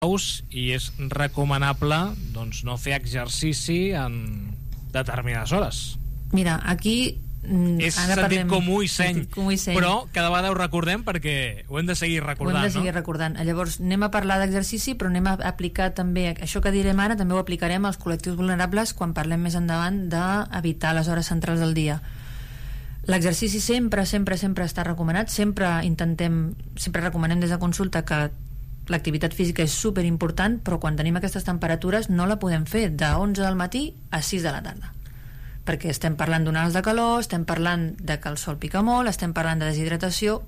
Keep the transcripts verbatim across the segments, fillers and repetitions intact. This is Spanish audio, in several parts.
i és recomanable doncs, no fer exercici en determinades hores. Mira, aquí és sentit parlem, comú i seny, comú i seny, però cada vegada ho recordem perquè ho hem de seguir recordant. Ho hem de seguir no? recordant. Llavors anem a parlar d'exercici, però anem a aplicar també, això que direm ara també ho aplicarem als col·lectius vulnerables quan parlem més endavant d'evitar les hores centrals del dia. L'exercici sempre, sempre, sempre està recomanat, sempre intentem, sempre recomanem des de consulta que l'activitat física és super important, però quan tenim aquestes temperatures no la podem fer de onze del matí a sis de la tarda, perquè estem parlant d'onades de calor, estem parlant de que el sol pica molt, estem parlant de deshidratació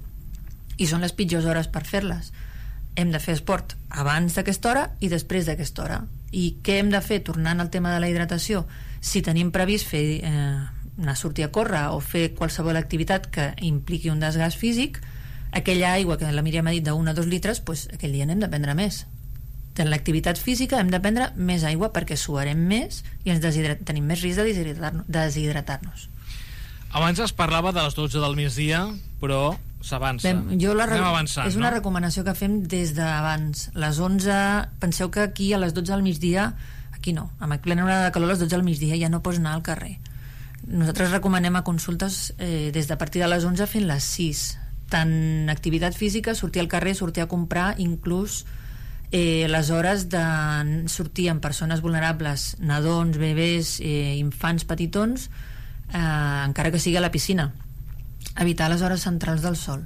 i són les pitjors hores per fer-les. Hem de fer esport abans d'aquesta hora i després d'aquesta hora. I què hem de fer? Tornant al tema de la hidratació, si tenim previst fer eh, anar a sortir a córrer o fer qualsevol activitat que impliqui un desgast físic, aquella aigua que la Míriam ha dit d'un a dos litres, doncs aquell dia n'hem de prendre més. En l'activitat física hem de prendre més aigua perquè suarem més i ens deshidrat... tenim més risc de deshidratar-nos. deshidratar-nos. Abans es parlava de les dotze del migdia, però s'avança. Jo la re... Anem avançant, és una no? recomanació que fem des d'abans. Les onze... Penseu que aquí a les dotze del migdia, aquí no, amb plena hora de calor a les dotze del migdia ja no pots anar al carrer. Nosaltres recomanem a consultes eh, des de a partir de les onze fent les sis. Tant activitat física, sortir al carrer, sortir a comprar, inclús eh, les hores de sortir amb persones vulnerables, nadons, bebès, eh, infants petitons, eh, encara que sigui a la piscina. Evitar les hores centrals del sol.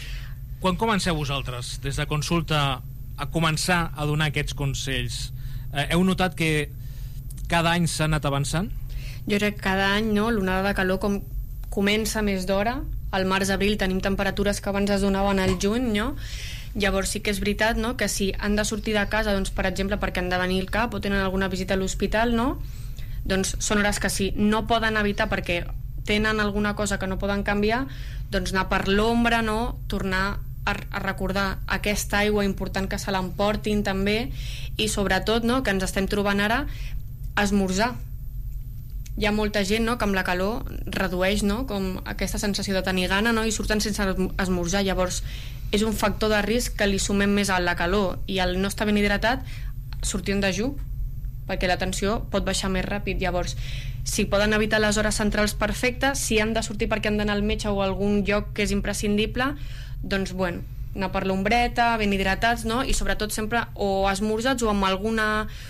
Quan comenceu vosaltres, des de consulta, a començar a donar aquests consells? Eh, heu notat que cada any s'ha anat avançant? Jo crec que cada any, no, l'onada de calor com comença més d'hora. Al març-abril tenim temperatures que abans es donaven al juny, no? Llavors sí que és veritat, no?, que si han de sortir de casa, doncs, per exemple, perquè han de venir al cap o tenen alguna visita a l'hospital, no?, doncs són hores que si no poden evitar perquè tenen alguna cosa que no poden canviar, doncs anar per l'ombra, no?, tornar a, a recordar aquesta aigua important que se l'emportin també, i sobretot, no?, que ens estem trobant ara, esmorzar. Hi ha molta gent, no?, que amb la calor redueix, no?, com aquesta sensació de tenir gana, no?, i surten sense esmorzar. Llavors és un factor de risc que li sumem més a la calor i al no estar ben hidratat, sortir en dejú, perquè la tensió pot baixar més ràpid. Llavors, si poden evitar les hores centrals perfectes, si han de sortir perquè han d'anar al metge o a algun lloc que és imprescindible, doncs bueno, anar per l'ombreta, ben hidratats, no?, i sobretot sempre o esmorzats o amb alguna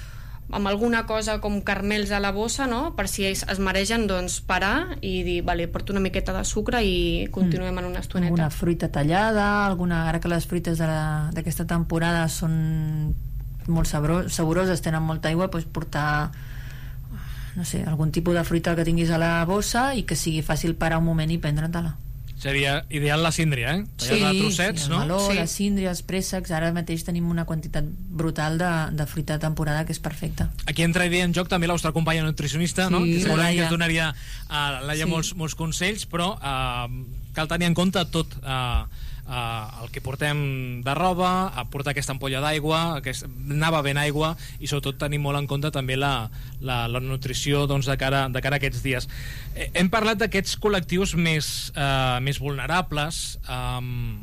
amb alguna cosa com carmels a la bossa, no?, per si es, es maregen, doncs parar i dir, vale, porto una miqueta de sucre i continuem mm. en una estoneta. Alguna fruita tallada, alguna, ara que les fruites d'aquesta temporada són molt saboroses, tenen molta aigua, doncs portar, no sé, algun tipus de fruita que tinguis a la bossa i que sigui fàcil parar un moment i prendre-te-la. Seria ideal la síndria, eh? Sí, de trossets, sí, el no? meló, Sí. la síndria, els préssecs. Ara mateix tenim una quantitat brutal de, de fruita de temporada que és perfecta. Aquí entraria en joc també la vostra companya nutricionista, Sí, no? Que segurament Laia. que es donaria a Laia Sí. molts, molts consells, però eh, cal tenir en compte tot eh, eh, el que portem de roba, a portar aquesta ampolla d'aigua, aquest, anar bevent aigua i sobretot tenir molt en compte també la, la, la nutrició, doncs, de, cara, de cara a aquests dies. Eh, hem parlat d'aquests col·lectius més, eh, més vulnerables, eh,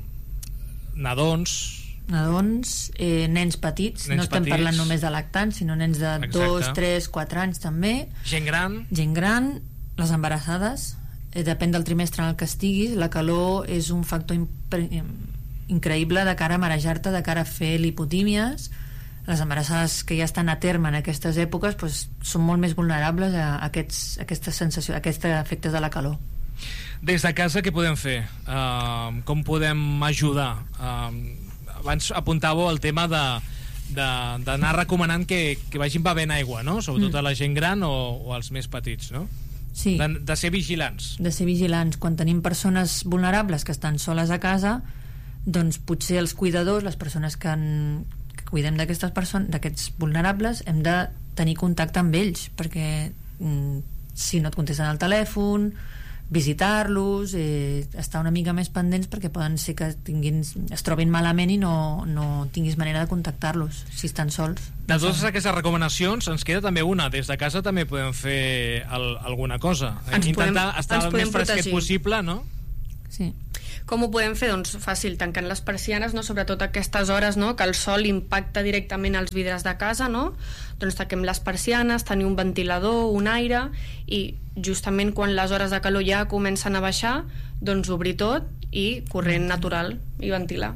nadons, Nadons, eh, nens petits, Nens no estem petits. parlant només de lactants, sinó nens de Exacte. dos, tres, quatre anys també, gent gran, gent gran, les embarassades, eh, depèn del trimestre en el que estiguis. La calor és un factor impre- increïble de cara a marejar-te, de cara a fer lipotímies. Les embarassades que ja estan a terme en aquestes èpoques, doncs, són molt més vulnerables a aquests, a aquesta sensació, a aquests efectes de la calor. Des de casa què podem fer? Uh, com podem ajudar? Uh, abans apuntàveu el tema de d'anar recomanant que, que vagin bevent aigua, no? Sobretot Mm. a la gent gran o, o als més petits, no? Sí. De, de ser vigilants. De ser vigilants. Quan tenim persones vulnerables que estan soles a casa, doncs potser els cuidadors, les persones que, han, que cuidem d'aquestes persones, d'aquests vulnerables, hem de tenir contacte amb ells, perquè mm, si no et contesten el telèfon, visitar-los, eh, estar una mica més pendents, perquè poden ser que tinguin, es trobin malament i no, no tinguis manera de contactar-los si estan sols. De totes aquestes recomanacions ens queda també una. Des de casa també podem fer el, alguna cosa. Ens Intentar podem- estar ens el més podem fresquet protegir. possible, no? sí. Com ho podem fer? Doncs fàcil, tancant les persianes, no? Sobretot a aquestes hores, no? Que el sol impacta directament als vidres de casa, no? Doncs tanquem les persianes, tenir un ventilador, un aire, i justament quan les hores de calor ja comencen a baixar, doncs obrir tot i corrent natural i ventilar.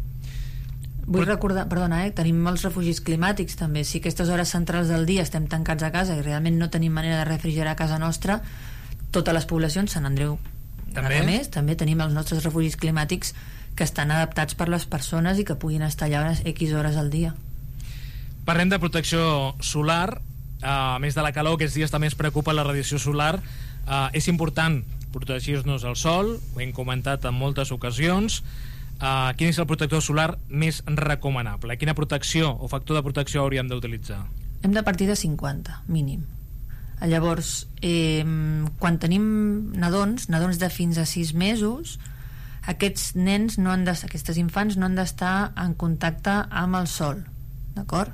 Vull recordar, perdona, eh, tenim els refugis climàtics també. Si aquestes hores centrals del dia estem tancats a casa i realment no tenim manera de refrigerar a casa nostra, totes les poblacions, Sant Andreu també? A més, també tenim els nostres refugis climàtics que estan adaptats per les persones i que puguin estar allà unes X hores al dia. Parlem de protecció solar. A més de la calor, aquests dies també ens preocupa la radiació solar. Uh, és important protegir-nos al sol, ho hem comentat en moltes ocasions. Uh, quin és el protector solar més recomanable? Quina protecció o factor de protecció hauríem d'utilitzar? Hem de partir de cinquanta, mínim. Llavors, eh, quan tenim nadons, nadons de fins a sis mesos, aquests nens, no han de, aquestes infants no han d'estar en contacte amb el sol, d'acord?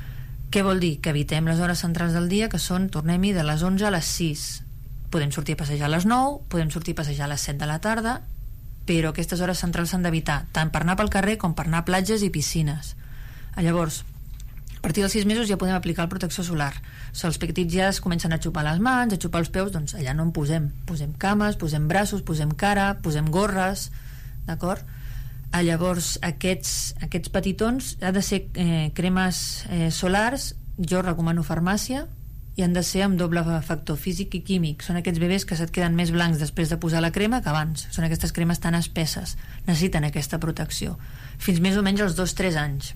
Què vol dir? Que evitem les hores centrals del dia, que són, tornem-hi, de les onze a les sis. Podem sortir a passejar a les nou, podem sortir a passejar a les set de la tarda, però aquestes hores centrals s'han d'evitar, tant per anar pel carrer com per anar a platges i piscines. Llavors, a partir dels sis mesos ja podem aplicar el protecció solar. Si els petits ja es comencen a xupar les mans, a xupar els peus, doncs allà no en posem. Posem cames, posem braços, posem cara, posem gorres, d'acord? Llavors, aquests, aquests petitons ha de ser eh, cremes eh, solars, jo recomano farmàcia, i han de ser amb doble factor físic i químic. Són aquests bebès que se't queden més blancs després de posar la crema que abans. Són aquestes cremes tan espesses. Necessiten aquesta protecció. Fins més o menys als dos tres anys.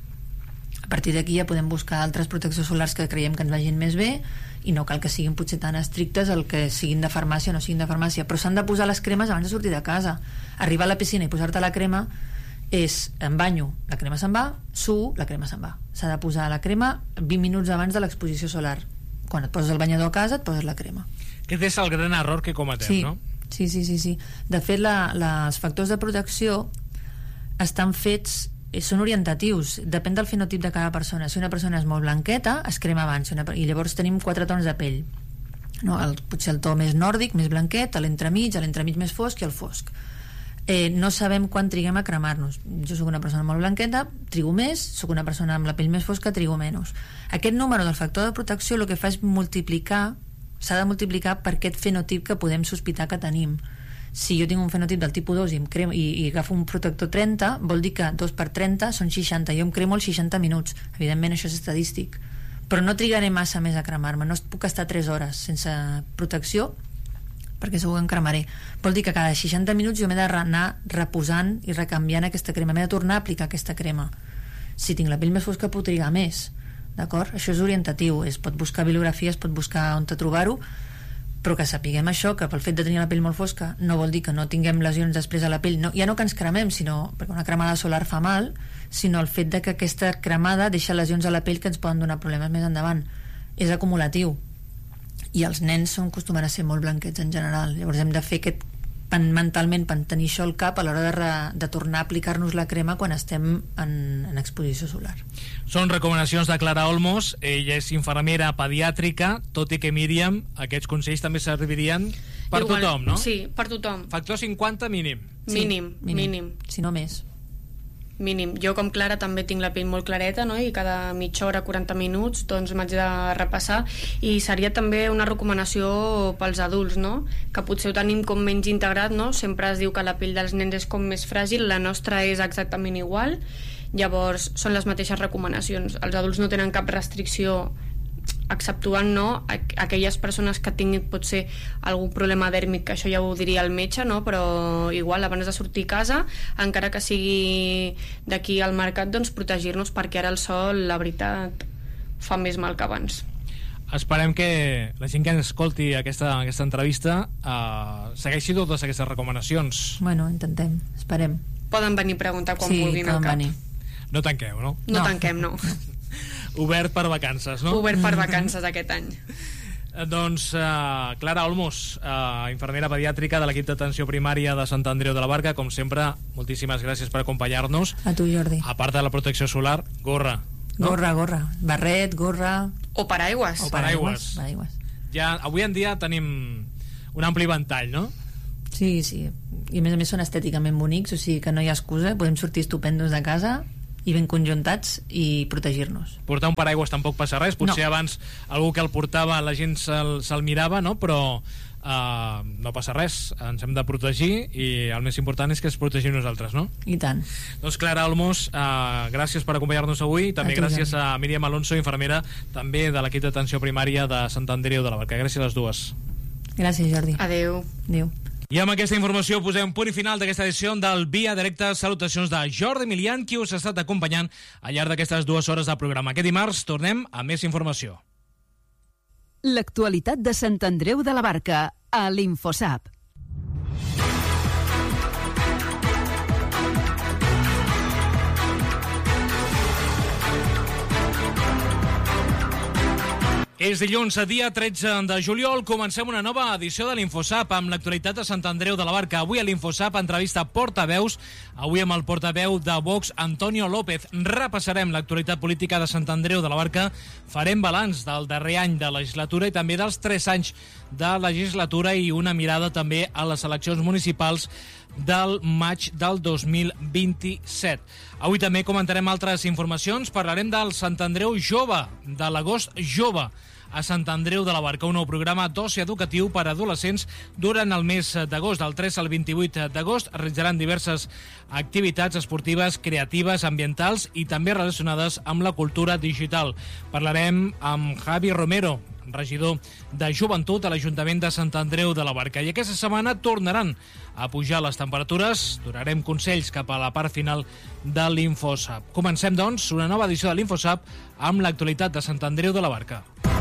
A partir d'aquí ja podem buscar altres proteccions solars que creiem que ens vagin més bé i no cal que siguin potser tan estrictes el que siguin de farmàcia o no siguin de farmàcia, però s'han de posar les cremes abans de sortir de casa. Arribar a la piscina i posar-te la crema és em banyo, la crema se'n va, suo, la crema se'n va. S'ha de posar la crema vint minuts abans de l'exposició solar. Quan et poses el banyador a casa et poses la crema. Aquest és el gran error que cometem, sí, no? Sí, sí, sí, sí. De fet, la, la, els factors de protecció estan fets, són orientatius, depèn del fenotip de cada persona. Si una persona és molt blanqueta, es crema abans, una, i llavors tenim quatre tons de pell, no? El, potser el to més nòrdic, més blanquet, l'entremig, l'entremig més fosc i el fosc. Eh, no sabem quan triguem a cremar-nos. Jo sóc una persona molt blanqueta, trigo més, sóc una persona amb la pell més fosca, trigo menys. Aquest número del factor de protecció el que fa és multiplicar, s'ha de multiplicar per aquest fenotip que podem sospitar que tenim. Si jo tinc un fenotip del tipus dos i, em cremo, i, i agafo un protector trenta, vol dir que dos per trenta són seixanta. Jo em cremo els seixanta minuts. Evidentment això és estadístic. Però no trigaré massa més a cremar-me. No puc estar tres hores sense protecció perquè segur que em cremaré. Vol dir que cada seixanta minuts jo m'he d'anar reposant i recanviant aquesta crema. M'he de tornar a aplicar aquesta crema. Si tinc la pell més fosca puc trigar més. D'acord? Això és orientatiu. Es pot buscar bibliografies, es pot buscar on te trobar-ho, però que sapiguem això, que pel fet de tenir la pell molt fosca no vol dir que no tinguem lesions després a la pell, no, ja no que ens cremem, sinó perquè una cremada solar fa mal, sinó el fet de que aquesta cremada deixa lesions a la pell que ens poden donar problemes més endavant. És acumulatiu i els nens són acostumen a ser molt blanquets en general, llavors hem de fer aquest mentalment per tenir això al cap a l'hora de, re, de tornar a aplicar-nos la crema quan estem en, en exposició solar. Són recomanacions de Clara Olmos, ella és infermera pediàtrica, tot i que, Míriam, aquests consells també servirien per Igual, tothom, no? Sí, per tothom. Factor cinquanta mínim. Mínim, sí, mínim, mínim. Si no més. Mínim. Jo, com Clara, també tinc la pell molt clareta, no? I cada mitja hora, quaranta minuts, doncs m'haig de repassar. I seria també una recomanació pels adults, no? Que potser ho tenim com menys integrat, no? Sempre es diu que la pell dels nens és com més fràgil, la nostra és exactament igual. Llavors, són les mateixes recomanacions. Els adults no tenen cap restricció, exceptuant, no, aquelles persones que tinguin potser algun problema dèrmic, que això ja ho diria el metge, no? Però igual abans de sortir a casa, encara que sigui d'aquí al mercat, doncs protegir-nos, perquè ara el sol, la veritat, fa més mal que abans. Esperem que la gent que ens escolti aquesta, aquesta entrevista eh, segueixi totes aquestes recomanacions. Bueno, intentem, esperem. Poden venir a preguntar quan sí, vulguin al cap. Venir. No tanqueu, no? No, no. tanquem, no. Obert per vacances, no? Obert per vacances aquest any. Doncs uh, Clara Olmos, uh, infermera pediàtrica de l'equip d'atenció primària de Sant Andreu de la Barca, com sempre, moltíssimes gràcies per acompanyar-nos. A tu, Jordi. A part de la protecció solar, gorra. No? Gorra, gorra. Barret, gorra... O paraigües. O paraigües. paraigües. Ja, avui en dia tenim un ampli ventall, no? Sí, sí. I a més a més són estèticament bonics, o sigui que no hi ha excusa, podem sortir estupendos de casa i ben conjuntats i protegir-nos. Portar un paraigües tampoc passa res, potser no. Abans algú que el portava la gent se'l, se'l mirava, no? Però uh, no passa res, ens hem de protegir i el més important és que ens protegim nosaltres, no? I tant. Doncs Clara Olmos, uh, gràcies per acompanyar-nos avui, també a gràcies a Míriam Alonso, infermera també de l'equip d'atenció primària de Sant Andreu de la Barca. Gràcies a les dues. Gràcies, Jordi. Adeu. Adeu. I amb aquesta informació posem punt i final d'aquesta edició del Via Directa. Salutacions de Jordi Milian, qui us ha estat acompanyant al llarg d'aquestes dues hores de programa. Aquest dimarts tornem a més informació. L'actualitat de Sant Andreu de la Barca a l'Infosap. És dilluns, dia tretze de juliol, comencem una nova edició de l'Infosap amb l'actualitat de Sant Andreu de la Barca. Avui a l'Infosap entrevista portaveus, avui amb el portaveu de Vox, Antonio López. Repassarem l'actualitat política de Sant Andreu de la Barca, farem balanç del darrer any de legislatura i també dels tres anys de legislatura i una mirada també a les eleccions municipals del maig del dos mil vint-i-set. Avui també comentarem altres informacions, parlarem del Sant Andreu Jove, de l'agost jove a Sant Andreu de la Barca, un nou programa d'oci educatiu per a adolescents durant el mes d'agost. Del tres al vint-i-vuit d'agost realitzaran diverses activitats esportives, creatives, ambientals i també relacionades amb la cultura digital. Parlarem amb Javi Romero, regidor de Joventut a l'Ajuntament de Sant Andreu de la Barca. I aquesta setmana tornaran a pujar les temperatures. Donarem consells cap a la part final de l'Infosap. Comencem, doncs, una nova edició de l'Infosap amb l'actualitat de Sant Andreu de la Barca.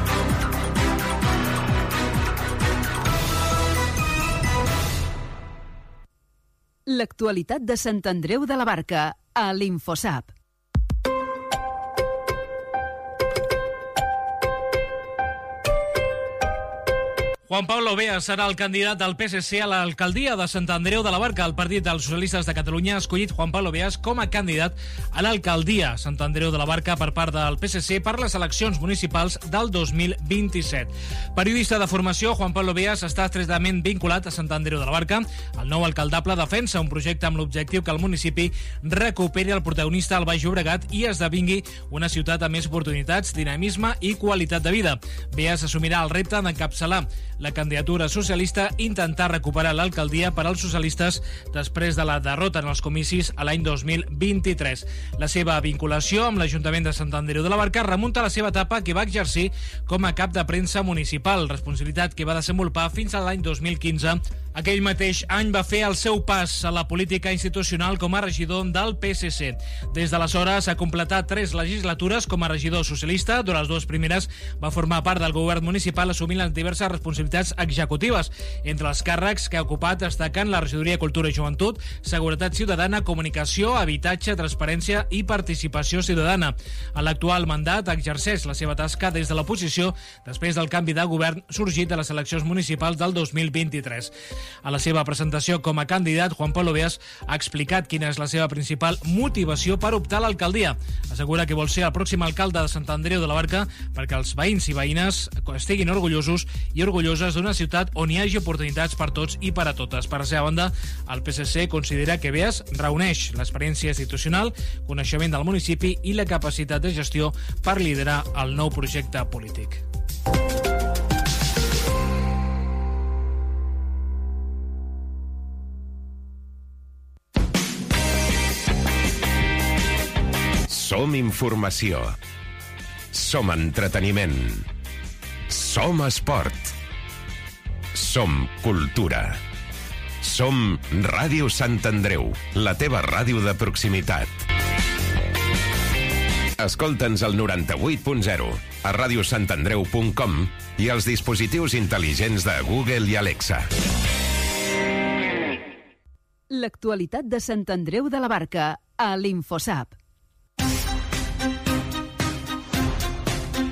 L'actualitat de Sant Andreu de la Barca a l'Infosap. Juan Pablo Beas serà el candidat del P S C a l'alcaldia de Sant Andreu de la Barca. El Partit dels Socialistes de Catalunya ha escollit Juan Pablo Beas com a candidat a l'alcaldia a Sant Andreu de la Barca per part del P S C per les eleccions municipals del dos mil vint-i-set. Periodista de formació, Juan Pablo Beas està estretament vinculat a Sant Andreu de la Barca. El nou alcaldable defensa un projecte amb l'objectiu que el municipi recuperi el protagonista al Baix Llobregat i esdevingui una ciutat amb més oportunitats, dinamisme i qualitat de vida. Beas assumirà el repte d'encapçalar la candidatura socialista, intentar recuperar l'alcaldia per als socialistes després de la derrota en els comicis a l'any dos mil vint-i-tres. La seva vinculació amb l'Ajuntament de Sant Andreu de la Barca remunta a la seva etapa que va exercir com a cap de premsa municipal, responsabilitat que va desenvolupar fins a l'any dos mil quinze. Aquell mateix any va fer el seu pas a la política institucional com a regidor del P S C. Des d'aleshores ha completat tres legislatures com a regidor socialista. Durant les dues primeres va formar part del govern municipal assumint les diverses responsabilitats executives. Entre els càrrecs que ha ocupat destaquen la regidoria de Cultura i Joventut, Seguretat Ciutadana, Comunicació, Habitatge, Transparència i Participació Ciutadana. A l'actual mandat exerceix la seva tasca des de l'oposició després del canvi de govern sorgit de les eleccions municipals del dos mil vint-i-tres. A la seva presentació com a candidat, Juan Pablo Beas ha explicat quina és la seva principal motivació per optar a l'alcaldia. Assegura que vol ser el pròxim alcalde de Sant Andreu de la Barca perquè els veïns i veïnes estiguin orgullosos i orgulloses d'una ciutat on hi hagi oportunitats per tots i per a totes. Per la seva banda, el P S C considera que Beas reuneix l'experiència institucional, coneixement del municipi i la capacitat de gestió per liderar el nou projecte polític. Som informació. Som entreteniment. Som esport. Som cultura. Som Ràdio Sant Andreu, la teva ràdio de proximitat. Escolta'ns al noranta-vuit punt zero, a radiosantandreu punt com i als dispositius intel·ligents de Google i Alexa. L'actualitat de Sant Andreu de la Barca a l'Infosap.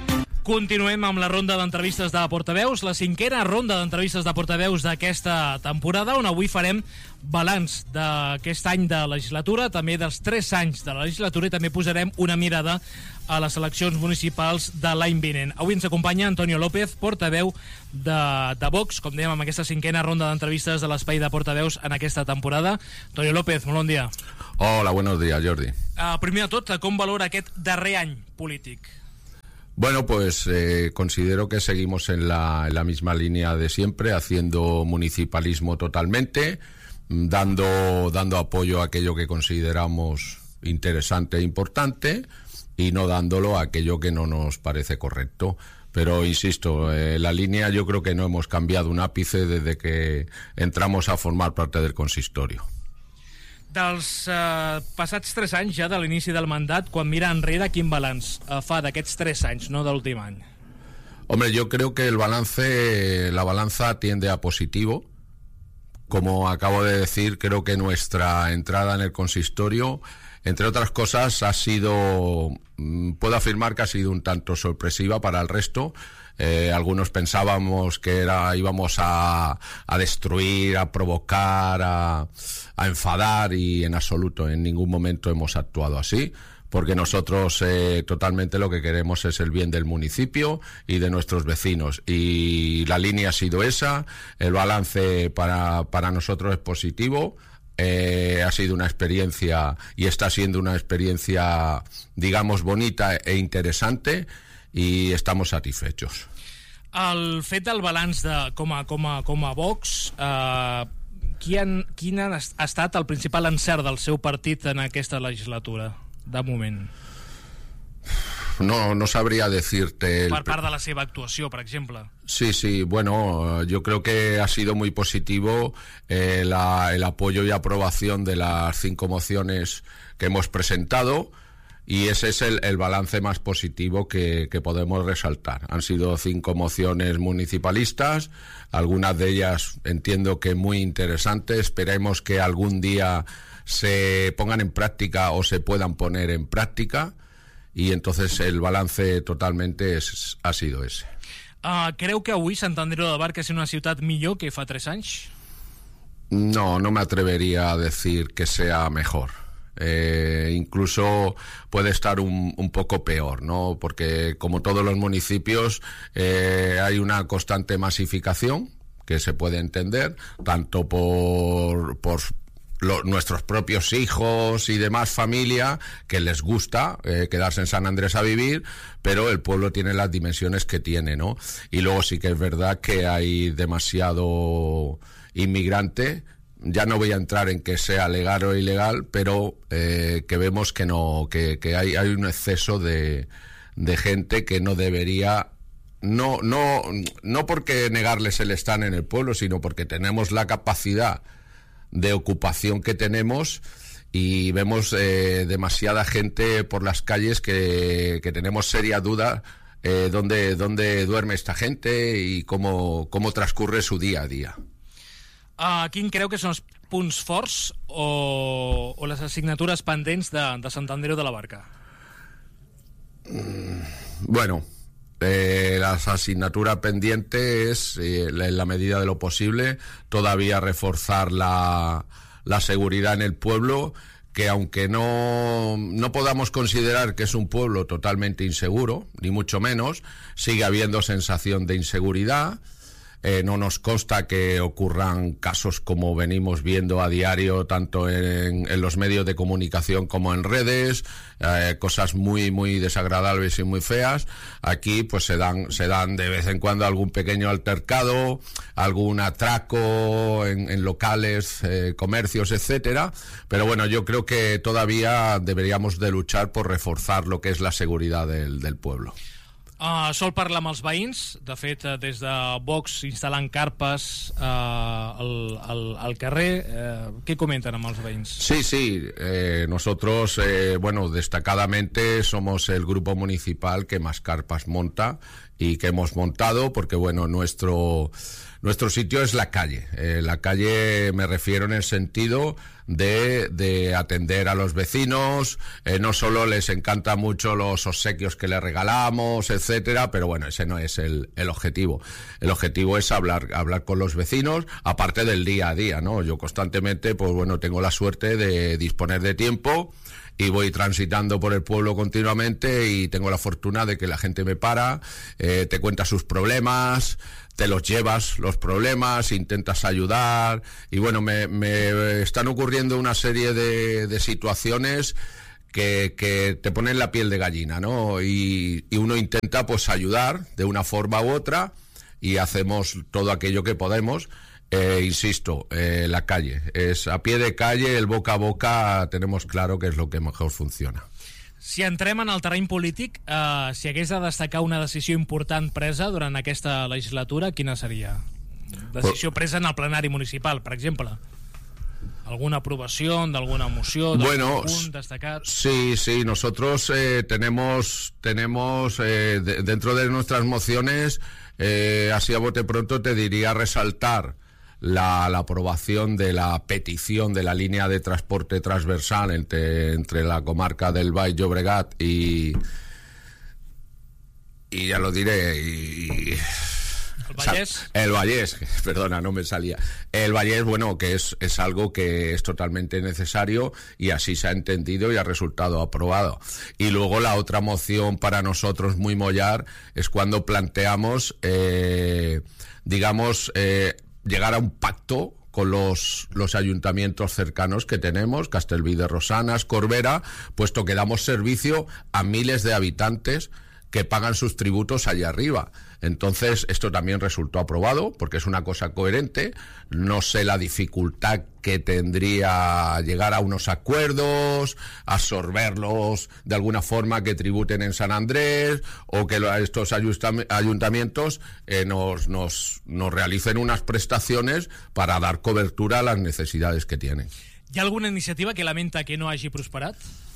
Continuem amb la ronda d'entrevistes de portaveus, la cinquena ronda d'entrevistes de portaveus d'aquesta temporada, on avui farem balanç d'aquest any de legislatura, també dels tres anys de la legislatura, i també posarem una mirada a les eleccions municipals de l'any vinent. Avui ens acompanya Antonio López, portaveu de, de Vox, com dèiem, amb aquesta cinquena ronda d'entrevistes de l'espai de portaveus en aquesta temporada. Antonio López, molt bon dia. Hola, buenos días, Jordi. Uh, primer de tot, com valora aquest darrer any polític? Bueno, pues eh, considero que seguimos en la, en la misma línea de siempre, haciendo municipalismo totalmente, dando, dando apoyo a aquello que consideramos interesante e importante y no dándolo a aquello que no nos parece correcto. Pero insisto, eh, la línea yo creo que no hemos cambiado un ápice desde que entramos a formar parte del consistorio. Dels eh, passats tres anys ja de l'inici del mandat, quan mira enrere, quin balanç eh, fa d'aquests tres anys, no de l'últim any? Hombre, yo creo que el balance, la balanza tiende a positivo. Como acabo de decir, creo que nuestra entrada en el consistorio, entre otras cosas, ha sido, puedo afirmar que ha sido un tanto sorpresiva para el resto. Eh, algunos pensábamos que era íbamos a, a destruir, a provocar, a, a enfadar, y en absoluto, en ningún momento hemos actuado así, porque nosotros eh, totalmente lo que queremos es el bien del municipio y de nuestros vecinos, y la línea ha sido esa. El balance para, para nosotros es positivo. Eh, ha sido una experiencia, y está siendo una experiencia, digamos, bonita e interesante, i estamos satisfechos. El fet del balanç de, com, a, com, a, com a Vox, eh, quin, quin ha estat el principal encert del seu partit en aquesta legislatura, de moment? No, no sabría decirte... El... Per part de la seva actuació, per exemple. Sí, sí, bueno, yo creo que ha sido muy positivo eh, la, el apoyo y aprobación de las cinco mociones que hemos presentado, y ese es el, el balance más positivo que, que podemos resaltar. Han sido cinco mociones municipalistas, algunas de ellas entiendo que muy interesantes. Esperemos que algún día se pongan en práctica o se puedan poner en práctica, y entonces el balance totalmente es, ha sido ese. Uh, creu que avui Sant Andreu de la Barca és una ciutat millor que fa tres anys? No, no me atrevería a decir que sea mejor. Eh, incluso puede estar un, un poco peor, ¿no? Porque como todos los municipios eh, hay una constante masificación que se puede entender, tanto por, por lo, nuestros propios hijos y demás familia, que les gusta eh, quedarse en San Andrés a vivir, pero el pueblo tiene las dimensiones que tiene, ¿no? Y luego sí que es verdad que hay demasiado inmigrante. Ya no voy a entrar en que sea legal o ilegal, pero eh, que vemos que no, que, que hay, hay un exceso de, de gente que no debería, no, no, no porque negarles el estar en el pueblo, sino porque tenemos la capacidad de ocupación que tenemos, y vemos eh, demasiada gente por las calles que, que tenemos seria duda eh, dónde, dónde duerme esta gente y cómo, cómo transcurre su día a día. Uh, quin creu que són els punts forts o, o les assignatures pendents de, de Sant Andreu de la Barca? Mm, bueno, eh, las asignaturas pendientes, eh, en la medida de lo posible, todavía reforzar la, la seguridad en el pueblo, que aunque no, no podamos considerar que es un pueblo totalmente inseguro, ni mucho menos, sigue habiendo sensación de inseguridad. Eh, no nos consta que ocurran casos como venimos viendo a diario, tanto en, en los medios de comunicación como en redes, eh, cosas muy muy desagradables y muy feas. Aquí pues se dan se dan de vez en cuando algún pequeño altercado, algún atraco en, en locales, eh, comercios, etcétera. Pero bueno, yo creo que todavía deberíamos de luchar por reforzar lo que es la seguridad del, del pueblo. Uh, sol parlar amb els veïns, de fet des de Vox instal·lant carpes uh, al, al, al carrer, uh, què comenten amb els veïns? Sí, sí, eh, nosotros, eh, bueno, destacadamente somos el grupo municipal que más carpas monta, y que hemos montado, porque bueno, nuestro nuestro sitio es la calle. Eh, la calle me refiero en el sentido de, de atender a los vecinos. Eh, no solo les encanta mucho los obsequios que les regalamos, etcétera, pero bueno, ese no es el, el objetivo. El objetivo es hablar, hablar con los vecinos, aparte del día a día, ¿no? Yo constantemente, pues bueno, tengo la suerte de disponer de tiempo y voy transitando por el pueblo continuamente y tengo la fortuna de que la gente me para, eh, te cuenta sus problemas, te los llevas los problemas, intentas ayudar y bueno, me, me están ocurriendo una serie de, de situaciones que, que te ponen la piel de gallina, ¿no? Y, y uno intenta pues ayudar de una forma u otra y hacemos todo aquello que podemos. Eh, insisto, eh, la calle, es a pie de calle, el boca a boca, tenemos claro que és el que mejor funciona. Si entrem en el terreny polític, eh, si hagués de destacar una decisió important presa durant aquesta legislatura, quina seria? Decisió presa en el plenari municipal, per exemple. ¿Alguna aprobación de alguna moción? De bueno, algún punto destacar? Sí, sí, nosotros eh, tenemos, tenemos eh, de, dentro de nuestras mociones, eh, así a bote pronto te diría resaltar La, la aprobación de la petición de la línea de transporte transversal entre, entre la comarca del Baix Llobregat y y ya lo diré y, ¿El Vallès? El Vallès, perdona, no me salía. El Vallès, bueno, que es, es algo que es totalmente necesario y así se ha entendido y ha resultado aprobado. Y luego la otra moción para nosotros muy mollar es cuando planteamos, eh, digamos, eh, llegar a un pacto con los, los ayuntamientos cercanos que tenemos, Castellví de Rosanes, Corbera, puesto que damos servicio a miles de habitantes que pagan sus tributos allá arriba. Entonces, esto también resultó aprobado, porque es una cosa coherente. No sé la dificultad que tendría llegar a unos acuerdos, absorberlos de alguna forma que tributen en San Andrés, o que estos ayuntamientos eh, nos, nos, nos realicen unas prestaciones para dar cobertura a las necesidades que tienen. ¿Hi ha alguna iniciativa que lamenta que no hagi prosperat?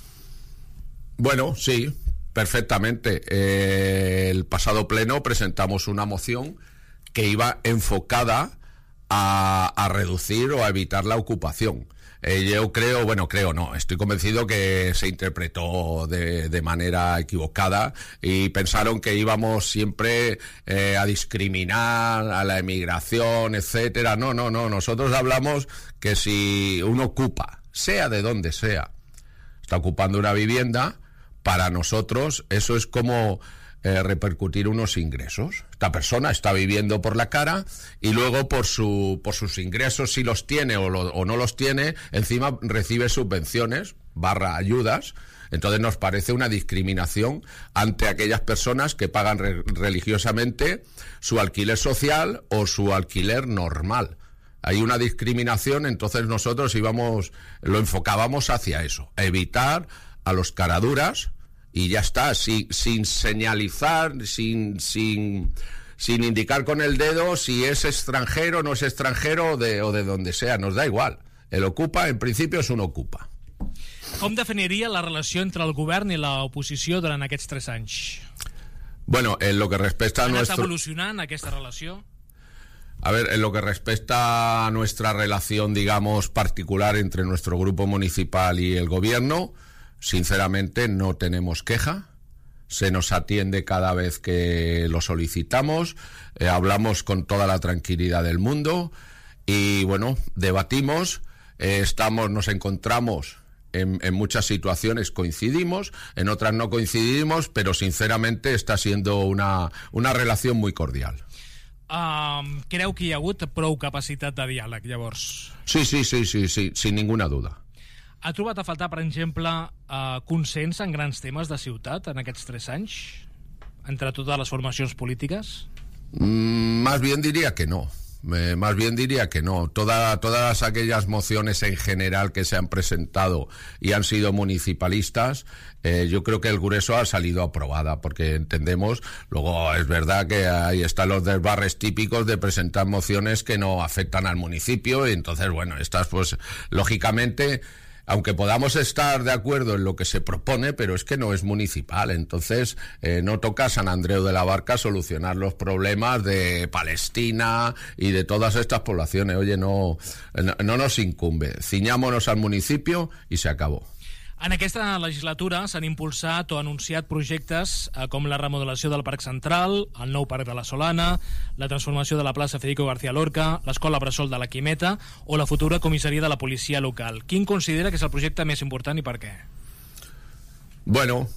Bueno, sí. Perfectamente. Eh, el pasado pleno presentamos una moción que iba enfocada a, a reducir o a evitar la ocupación. Eh, yo creo, bueno, creo no, estoy convencido que se interpretó de, de manera equivocada y pensaron que íbamos siempre eh, a discriminar a la emigración, etcétera. No, no, no, nosotros hablamos que si uno ocupa, sea de donde sea, está ocupando una vivienda, para nosotros eso es como eh, repercutir unos ingresos. Esta persona está viviendo por la cara y luego por su por sus ingresos, si los tiene o, lo, o no los tiene, encima recibe subvenciones barra ayudas. Entonces nos parece una discriminación ante aquellas personas que pagan re- religiosamente su alquiler social o su alquiler normal. Hay una discriminación, entonces nosotros íbamos, lo enfocábamos hacia eso, evitar a los caraduras. Y ya está, sin, sin señalizar, sin, sin, sin indicar con el dedo si es extranjero o no es extranjero o de, o de donde sea, nos da igual. El ocupa, en principio, és un ocupa. Com definiria la relació entre el govern i l'oposició durant aquests tres anys? Bueno, en lo que respecta a nuestro... nuestro... ¿Ha anat evolucionant aquesta relació? A ver, en lo que respecta a nuestra relación, digamos, particular entre nuestro grupo municipal y el gobierno, sinceramente no tenemos queja, se nos atiende cada vez que lo solicitamos, eh, hablamos con toda la tranquilidad del mundo y bueno, debatimos, eh, estamos, nos encontramos en, en muchas situaciones, coincidimos, en otras no coincidimos, pero sinceramente está siendo una, una relación muy cordial. Um, creu que hi ha hagut prou capacitat de diàleg, llavors? Sí, sí, sí, sí, sí, sin ninguna duda. Ha trobat a faltar, per exemple, eh, consens en grans temes de ciutat en aquests tres anys? Entre totes les formacions polítiques? Mm, más bien diría que no. Eh, más bien diría que no. Toda, todas aquellas mociones en general que se han presentado y han sido municipalistas, eh, yo creo que el grueso ha salido aprobada, porque entendemos, luego es verdad que ahí están los desbarres típicos de presentar mociones que no afectan al municipio, y entonces, bueno, estas pues, lógicamente, aunque podamos estar de acuerdo en lo que se propone, pero es que no es municipal. Entonces, eh, no toca a Sant Andreu de la Barca solucionar los problemas de Palestina y de todas estas poblaciones. Oye, no, no, no nos incumbe. Ciñámonos al municipio y se acabó. En aquesta legislatura s'han impulsat o anunciat projectes eh, com la remodelació del Parc Central, el nou Parc de la Solana, la transformació de la plaça Federico García Lorca, l'escola bressol de la Quimeta o la futura comissaria de la policia local. Quin considera que és el projecte més important i per què? Bueno,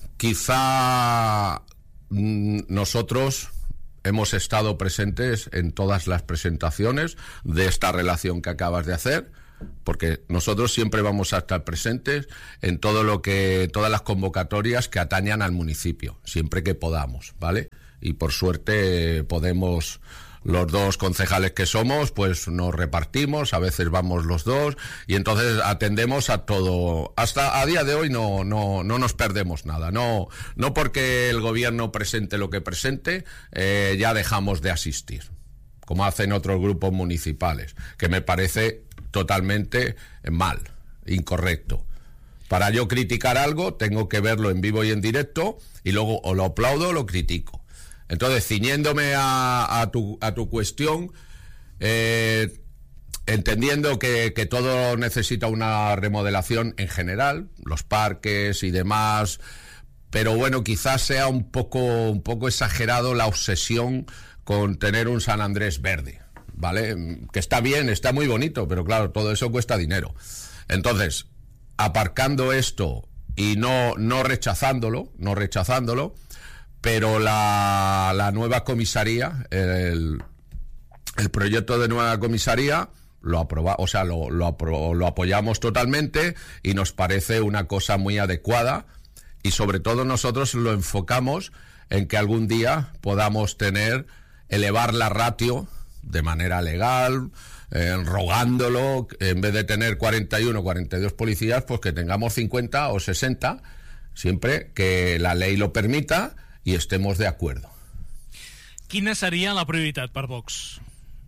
quizá mmm, nosotros hemos estado presentes en todas las presentaciones de esta relación que acabas de hacer, porque nosotros siempre vamos a estar presentes en todo lo que todas las convocatorias que atañan al municipio, siempre que podamos, ¿vale? Y por suerte podemos, los dos concejales que somos, pues nos repartimos, a veces vamos los dos y entonces atendemos a todo. Hasta a día de hoy no no no nos perdemos nada, no no porque el gobierno presente lo que presente eh, ya dejamos de asistir, como hacen otros grupos municipales, que me parece totalmente mal, incorrecto. Para yo criticar algo tengo que verlo en vivo y en directo y luego o lo aplaudo o lo critico. Entonces, ciñéndome a, a, tu, a tu cuestión, eh, entendiendo que, que todo necesita una remodelación en general, los parques y demás, pero bueno, quizás sea un poco, un poco exagerado la obsesión con tener un Sant Andrés verde, ¿vale? Que está bien, está muy bonito, pero claro, todo eso cuesta dinero. Entonces, aparcando esto y no, no rechazándolo, no rechazándolo, pero la, la nueva comisaría, el, el proyecto de nueva comisaría, lo aproba, o sea, lo, lo, apro, lo apoyamos totalmente y nos parece una cosa muy adecuada y sobre todo nosotros lo enfocamos en que algún día podamos tener, elevar la ratio de manera legal, eh, rogándolo, en vez de tener cuarenta y uno, cuarenta y dos policías, pues que tengamos cincuenta o sesenta, siempre que la ley lo permita y estemos de acuerdo. Quina seria la prioritat per Vox?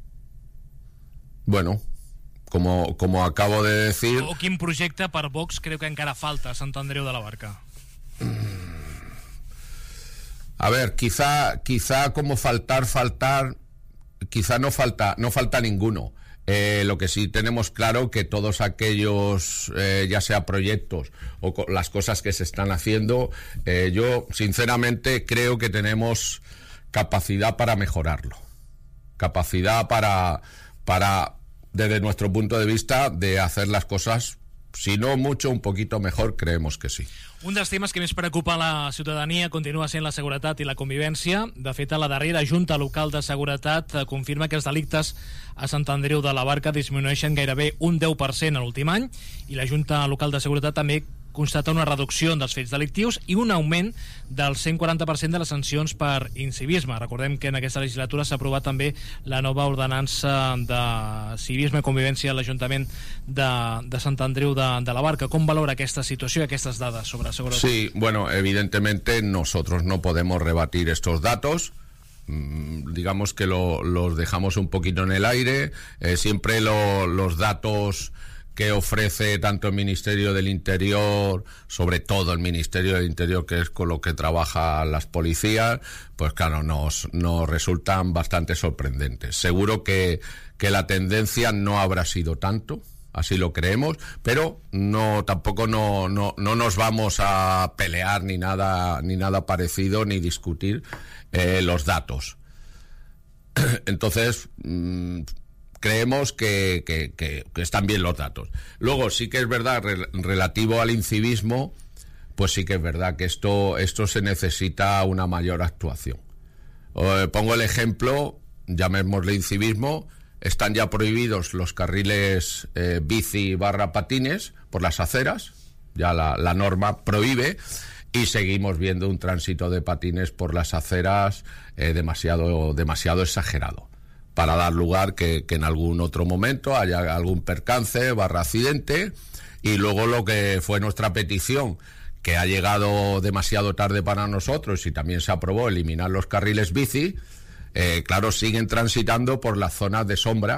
Bueno, como, como acabo de decir... O quin projecte per Vox creu que encara falta a Sant Andreu de la Barca? A ver, quizá, quizá como faltar, faltar... Quizá no falta, no falta ninguno. Eh, lo que sí tenemos claro que todos aquellos, eh, ya sea proyectos o co- las cosas que se están haciendo, eh, yo sinceramente creo que tenemos capacidad para mejorarlo. Capacidad para, para, desde nuestro punto de vista, de hacer las cosas, si no mucho, un poquito mejor, creemos que sí. Un dels temes que més preocupa la ciutadania continua sent la seguretat i la convivència. De fet, la darrera Junta Local de Seguretat confirma que els delictes a Sant Andreu de la Barca disminueixen gairebé un deu per cent a l'últim any i la Junta Local de Seguretat també constata una reducció dels fets delictius i un augment del cent quaranta per cent de les sancions per incivisme. Recordem que en aquesta legislatura s'ha aprovat també la nova ordenança de civisme i convivència a l'Ajuntament de, de Sant Andreu de, de la Barca. Com valora aquesta situació i aquestes dades sobre seguretat? Sí, bueno, evidentemente nosotros no podemos rebatir estos datos. Mm, digamos que lo, los dejamos un poquito en el aire. Eh, siempre lo, los datos que ofrece tanto el Ministerio del Interior, sobre todo el Ministerio del Interior, que es con lo que trabajan las policías, pues claro, nos, nos resultan bastante sorprendentes. Seguro que, que la tendencia no habrá sido tanto, así lo creemos, pero no tampoco no, no, no nos vamos a pelear ni nada, ni nada parecido, ni discutir eh, los datos. Entonces, mmm, creemos que, que, que, que están bien los datos. Luego sí que es verdad, re, relativo al incivismo, pues sí que es verdad que esto, esto se necesita una mayor actuación. Eh, pongo el ejemplo, llamémosle incivismo, están ya prohibidos los carriles eh, bici barra patines por las aceras, ya la, la norma prohíbe, y seguimos viendo un tránsito de patines por las aceras eh, demasiado, demasiado exagerado, para dar lugar que, que en algún otro momento haya algún percance barra accidente. Y luego lo que fue nuestra petición, que ha llegado demasiado tarde para nosotros y también se aprobó eliminar los carriles bici, eh, claro, siguen transitando por las zonas de sombra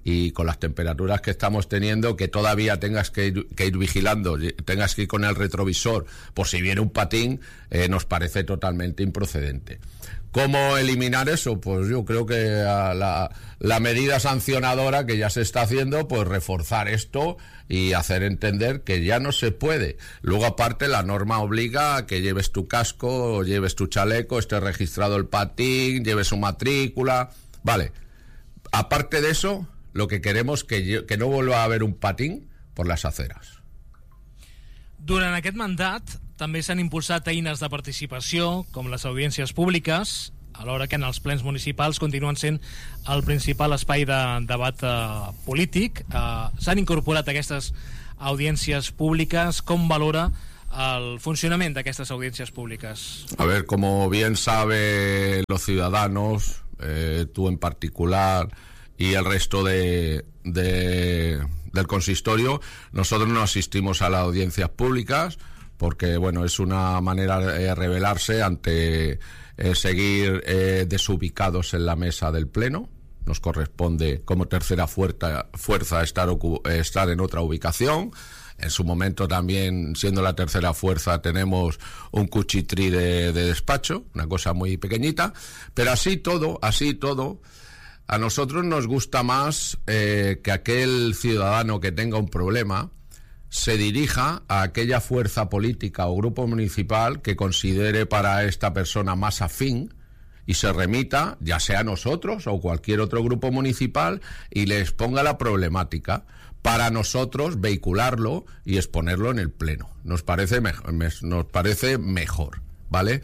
y con las temperaturas que estamos teniendo, que todavía tengas que ir, que ir vigilando, tengas que ir con el retrovisor por si viene un patín, eh, nos parece totalmente improcedente. ¿Cómo eliminar eso? Pues yo creo que la, la medida sancionadora que ya se está haciendo, pues reforzar esto y hacer entender que ya no se puede. Luego, aparte, la norma obliga a que lleves tu casco, lleves tu chaleco, esté registrado el patín, lleves su matrícula. Vale. Aparte de eso, lo que queremos es que, que no vuelva a haber un patín por las aceras. Durant aquest mandat també s'han impulsat eines de participació, com les audiències públiques, alhora que en els plens municipals continuen sent el principal espai de debat eh, polític. Eh, s'han incorporat aquestes audiències públiques. Com valora el funcionament d'aquestes audiències públiques? A ver, como bien saben los ciudadanos, eh, tú en particular y el resto de... de del consistorio, nosotros no asistimos a las audiencias públicas porque, bueno, es una manera de rebelarse ante eh, seguir eh, desubicados en la mesa del Pleno. Nos corresponde como tercera fuerza, fuerza estar, estar en otra ubicación. En su momento también, siendo la tercera fuerza, tenemos un cuchitrí de, de despacho, una cosa muy pequeñita, pero así todo, así todo, a nosotros nos gusta más eh, que aquel ciudadano que tenga un problema se dirija a aquella fuerza política o grupo municipal que considere para esta persona más afín y se remita, ya sea a nosotros o cualquier otro grupo municipal, y les ponga la problemática para nosotros vehicularlo y exponerlo en el Pleno. Nos parece, me- nos parece mejor, ¿vale?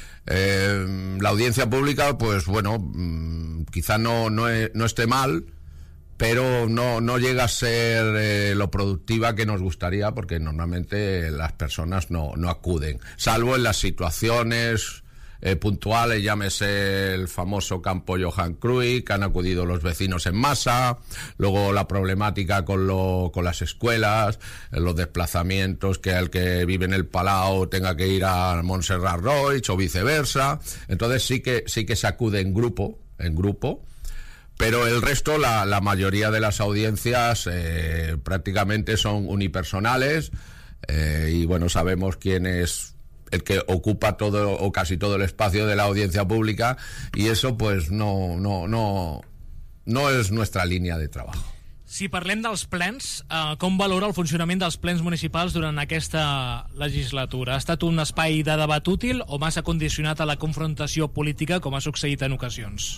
Eh, la audiencia pública, pues bueno, mmm, quizá no, no, e, no esté mal, pero no, no llega a ser eh, lo productiva que nos gustaría, porque normalmente las personas no, no acuden, salvo en las situaciones eh, puntuales, llámese el famoso campo Johan Cruyff, que han acudido los vecinos en masa, luego la problemática con, lo, con las escuelas, eh, los desplazamientos, que el que vive en el Palau tenga que ir a Montserrat Roig o viceversa. Entonces sí que, sí que se acude en grupo, en grupo, pero el resto, la, la mayoría de las audiencias eh, prácticamente son unipersonales, eh, y bueno, sabemos quién es el que ocupa todo o casi todo el espacio de la audiencia pública, y eso pues no, no, no, no es nuestra línea de trabajo. Si parlem dels plens, eh, com valora el funcionament dels plens municipals durant aquesta legislatura? Ha estat un espai de debat útil o massa condicionat a la confrontació política, com ha succeït en ocasions?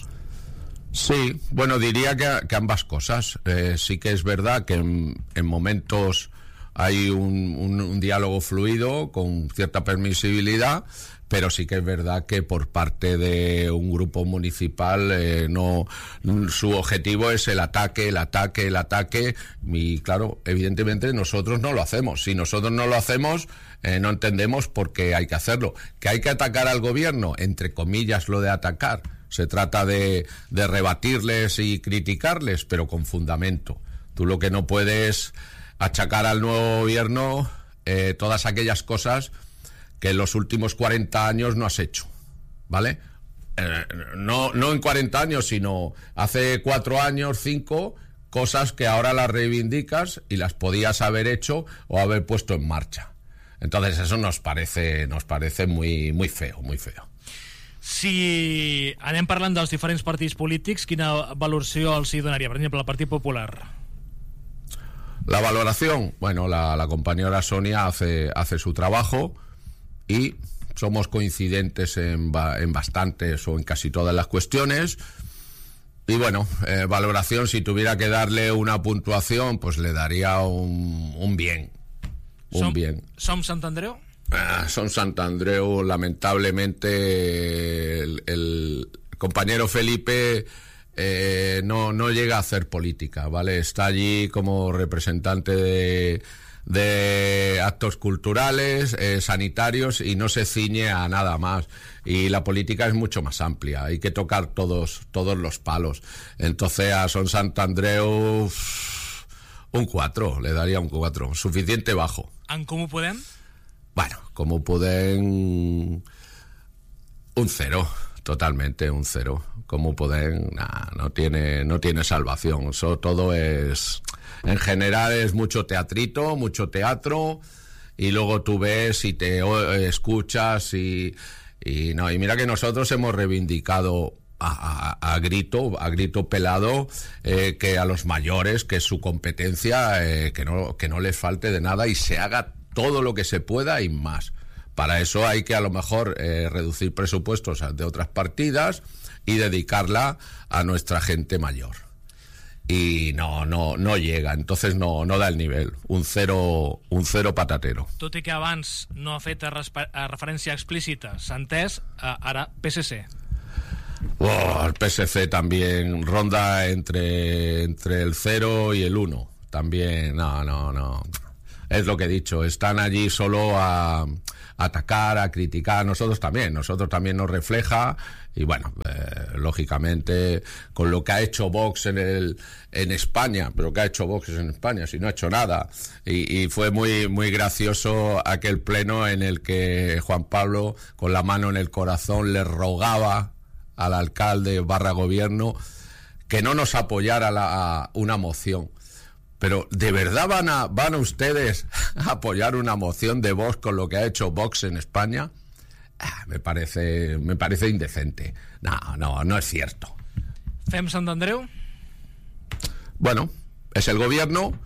Sí, bueno, diría que, que ambas cosas. Eh, sí que es verdad que en, en momentos hay un, un, un diálogo fluido con cierta permisibilidad, pero sí que es verdad que por parte de un grupo municipal eh, no, su objetivo es el ataque, el ataque, el ataque, y claro, evidentemente nosotros no lo hacemos. Si nosotros no lo hacemos, eh, no entendemos por qué hay que hacerlo. ¿Que hay que atacar al gobierno? Entre comillas, lo de atacar. Se trata de, de rebatirles y criticarles, pero con fundamento. Tú lo que no puedes achacar al nuevo gobierno eh, todas aquellas cosas que en los últimos cuarenta años no has hecho, ¿vale? Eh, no, no en cuarenta años, sino hace cuatro años, cinco, cosas que ahora las reivindicas y las podías haber hecho o haber puesto en marcha. Entonces eso nos parece, nos parece muy, muy feo, muy feo. Si anem parlant dels diferents partits polítics, quina valoració els hi donaria? Per exemple, el Partit Popular. La valoración, bueno, la, la compañera Sonia hace, hace su trabajo y somos coincidentes en, ba, en bastantes o en casi todas las cuestiones. Y bueno, eh, valoración, si tuviera que darle una puntuación, pues le daría un, un bien. Un Som, bien. Som Sant Andreu? Ah, Son Sant Andreu, lamentablemente, el, el compañero Felipe eh, no, no llega a hacer política, ¿vale? Está allí como representante de, de actos culturales, eh, sanitarios, y no se ciñe a nada más. Y la política es mucho más amplia, hay que tocar todos, todos los palos. Entonces a Son Sant Andreu un cuatro, le daría un cuatro, suficiente bajo. En Comú Podem? Bueno, como pueden un cero, totalmente, un cero. Como pueden, nah, no tiene, no tiene salvación. Eso todo es, en general es mucho teatrito, mucho teatro, y luego tú ves y te escuchas y, y no, y mira que nosotros hemos reivindicado a, a, a grito, a grito pelado, eh, que a los mayores, que es su competencia, eh, que no, que no les falte de nada y se haga todo lo que se pueda y más. Para eso hay que a lo mejor eh, reducir presupuestos de otras partidas y dedicarla a nuestra gente mayor. Y no, no, no llega, entonces no, no da el nivel. Un cero, un cero patatero. Tot i que abans no ha fet a, a referència explícita, s'ha entès, ara P S C. Oh, el P S C también ronda entre, entre el cero y el uno. También, no, no, no. Es lo que he dicho, están allí solo a atacar, a criticar. Nosotros también, nosotros también nos refleja. Y bueno, eh, lógicamente, con lo que ha hecho Vox en el en España, pero ¿qué ha hecho Vox en España? Si no ha hecho nada. Y, y fue muy muy gracioso aquel pleno en el que Juan Pablo, con la mano en el corazón, le rogaba al alcalde barra gobierno que no nos apoyara la, a una moción. Pero ¿de verdad van a van a ustedes a apoyar una moción de Vox con lo que ha hecho Vox en España? Ah, me parece me parece indecente. No, no, no es cierto. ¿Fem Sant Andreu? Bueno, es el gobierno.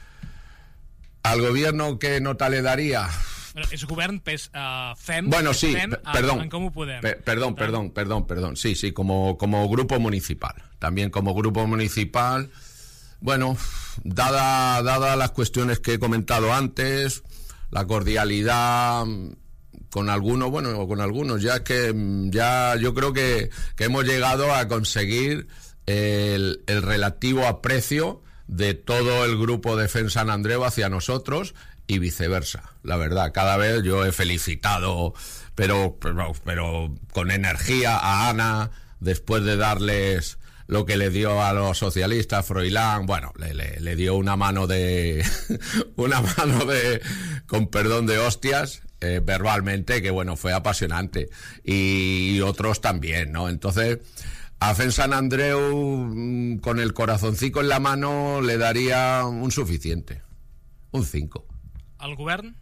Al gobierno, ¿qué nota le daría? Bueno, és govern, pes, uh, fem... Bueno, sí, fem, perdón, en Comú Podem. Per, perdón, perdón, perdón, perdón. Sí, sí, como, como grupo municipal. También como grupo municipal. Bueno, dada, dada las cuestiones que he comentado antes, la cordialidad con algunos, bueno, con algunos, ya que ya yo creo que, que hemos llegado a conseguir el, el relativo aprecio de todo el grupo de Fem Sant Andreu hacia nosotros y viceversa. La verdad, cada vez yo he felicitado, pero, pero, pero con energía a Ana, después de darles lo que le dio a los socialistas, Froilán, bueno, le, le, le dio una mano de, una mano de, con perdón de hostias, eh, verbalmente, que bueno, fue apasionante. Y, y otros también, ¿no? Entonces, a Fem Sant Andreu, con el corazoncito en la mano, le daría un suficiente, un cinco. ¿Al govern?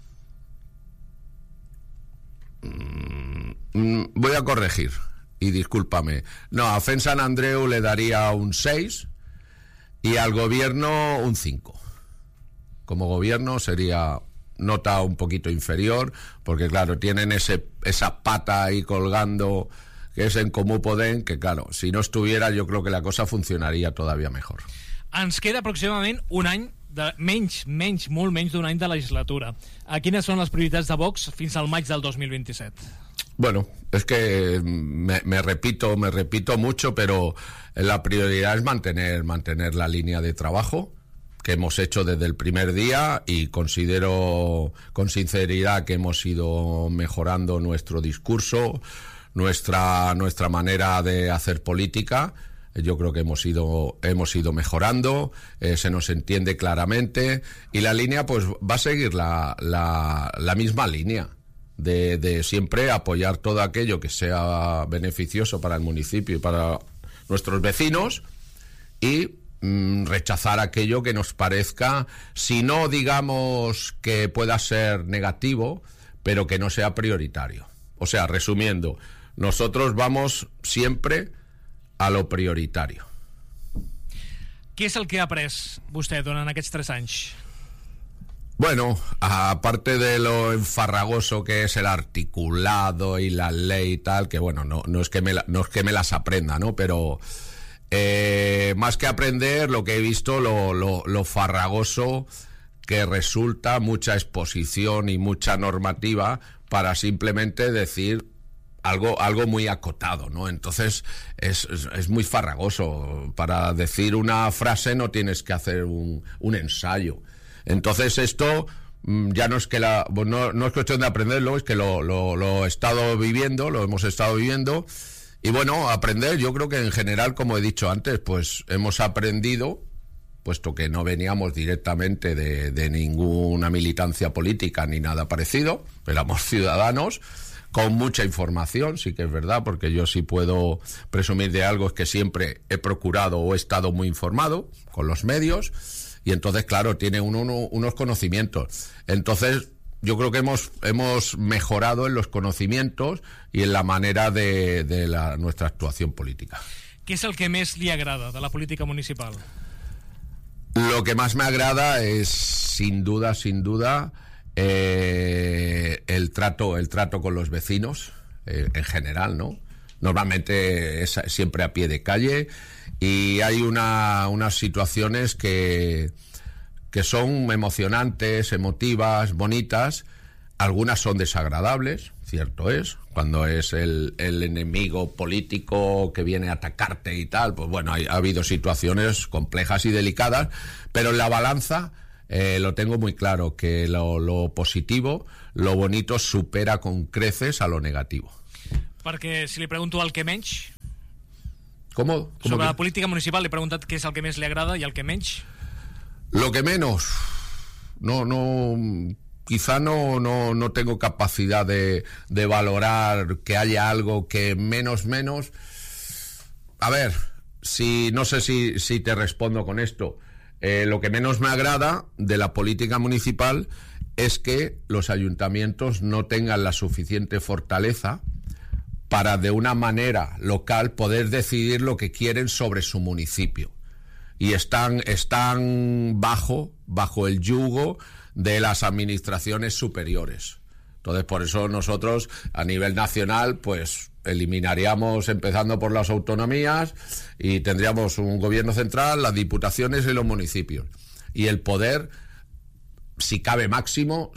Mm, voy a corregir. Y discúlpame, no, a Fem Sant Andreu le daría un seis y al gobierno un cinco. Como gobierno sería nota un poquito inferior, porque claro, tienen ese esa pata ahí colgando que es en Comú Podem, que claro, si no estuviera yo creo que la cosa funcionaria todavía mejor. Ens queda aproximadament un any, de, menys, menys, molt menys d'un any de legislatura. A quines són les prioritats de Vox fins al maig del dos mil vint-i-set? Bueno, es que me, me repito, me repito mucho, pero la prioridad es mantener, mantener la línea de trabajo que hemos hecho desde el primer día y considero con sinceridad que hemos ido mejorando nuestro discurso, nuestra, nuestra manera de hacer política. Yo creo que hemos ido, hemos ido mejorando, eh, se nos entiende claramente y la línea pues va a seguir la, la, la misma línea. De, de siempre apoyar todo aquello que sea beneficioso para el municipio y para nuestros vecinos y mm, rechazar aquello que nos parezca, si no digamos que pueda ser negativo, pero que no sea prioritario. O sea, resumiendo, nosotros vamos siempre a lo prioritario. Què és el que ha après vostè durant aquests tres anys? Bueno, aparte de lo enfarragoso que es el articulado y la ley y tal, que bueno, no, no, es, que me la, no es que me las aprenda, ¿no? Pero eh, más que aprender, lo que he visto, lo, lo, lo farragoso que resulta mucha exposición y mucha normativa para simplemente decir algo, algo muy acotado, ¿no? Entonces es, es, es muy farragoso. Para decir una frase no tienes que hacer un, un ensayo. Entonces esto ya no es que la no, no es cuestión de aprenderlo, es que lo, lo, lo he estado viviendo, lo hemos estado viviendo y bueno, aprender, yo creo que en general, como he dicho antes, pues hemos aprendido, puesto que no veníamos directamente de, de ninguna militancia política ni nada parecido, éramos ciudadanos con mucha información, sí que es verdad, porque yo sí puedo presumir de algo, es que siempre he procurado o he estado muy informado con los medios, y entonces, claro, tiene uno, uno unos conocimientos. Entonces, yo creo que hemos hemos mejorado en los conocimientos y en la manera de, de la, nuestra actuación política. Què és el que més li agrada de la política municipal? Lo que más me agrada es, sin duda, sin duda, eh, el trato, el trato con los vecinos, eh, en general, ¿no? Normalmente es siempre a pie de calle, y hay una, unas situaciones que, que son emocionantes, emotivas, bonitas. Algunas son desagradables, cierto es, cuando es el, el enemigo político que viene a atacarte y tal, pues bueno, hay, ha habido situaciones complejas y delicadas, pero en la balanza eh, lo tengo muy claro, que lo, lo positivo, lo bonito supera con creces a lo negativo. Perquè si li pregunto el que menys... Com? Sobre la política municipal li he preguntat què és el que més li agrada i el que menys... Lo que menos... No, no... Quizá no, no, no tengo capacidad de, de valorar que haya algo que menos, menos... A ver, si no sé si, si te respondo con esto. Eh, lo que menos me agrada de la política municipal es que los ayuntamientos no tengan la suficiente fortaleza para de una manera local poder decidir lo que quieren sobre su municipio. Y están, están bajo, bajo el yugo de las administraciones superiores. Entonces, por eso nosotros, a nivel nacional, pues eliminaríamos, empezando por las autonomías, y tendríamos un gobierno central, las diputaciones y los municipios. Y el poder, si cabe máximo,